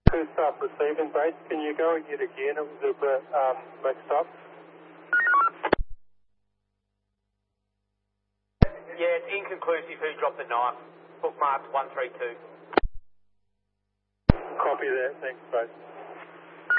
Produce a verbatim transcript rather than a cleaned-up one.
Crew staff receiving base. Can you go and get again? It was a bit um, mixed up. Yeah, it's inconclusive who dropped the knife. Bookmarked one three two. Copy that. Thanks, base.